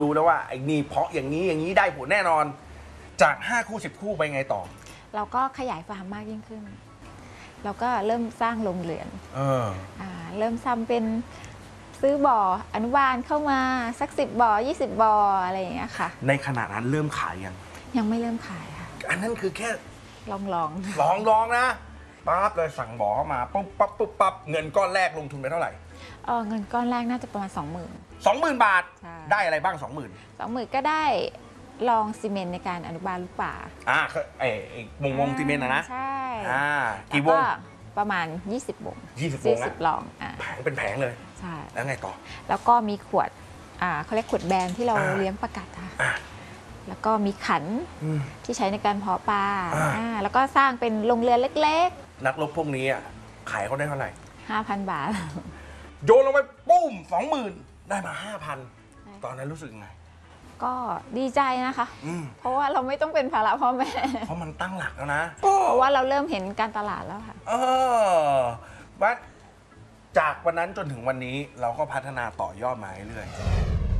ดูแล้วว่าไอ้นี่เพาะอย่างนี้ได้ผลแน่นอนจาก5คู่10คู่ไปไงต่อเราก็ขยายฟาร์มมากยิ่งขึ้นเราก็เริ่มสร้างโรงเรือนเริ่มทำเป็นซื้อบ่ออนุบาลเข้ามาสัก10 บ่อ 20 บ่ออะไรอย่างเงี้ยค่ะในขณะนั้นเริ่มขายยังไม่เริ่มขายค่ะอันนั้นคือแค่ลองนะปั๊บเลยสั่งบ่อเข้ามาปุ๊บปั๊บเงินก้อนแรกลงทุนไปเท่าไหร่เงินก้อนแรกน่าจะประมาณ 20,000 บาทได้อะไรบ้าง 20,000ก็ได้ลองซีเมนต์ในการอนุบาลลูกป่าไอ้วงซีเมนต์นะใช่กี่วงประมาณ20 วงลองแผงเป็นแผงเลยใช่แล้วไงต่อแล้วก็มีขวดเขาเรียกขวดแบนที่เราเลี้ยงปลากัดค่ะแล้วก็มีขันที่ใช้ในการเพาะปลาแล้วก็สร้างเป็นโรงเรือนเล็กๆนักรบพวกนี้ขายเขาได้เท่าไหร่ 5,000 บาทโยนลงไปปุ้ม 20,000ได้มา 5,000 ตอนนั้นรู้สึกไงก็ดีใจนะคะเพราะว่าเราไม่ต้องเป็นภาระพ่อแม่เพราะมันตั้งหลักแล้วนะเพราะว่าเราเริ่มเห็นการตลาดแล้วค่ะว่าจากวันนั้นจนถึงวันนี้เราก็พัฒนาต่อยอดมาเรื่อยๆ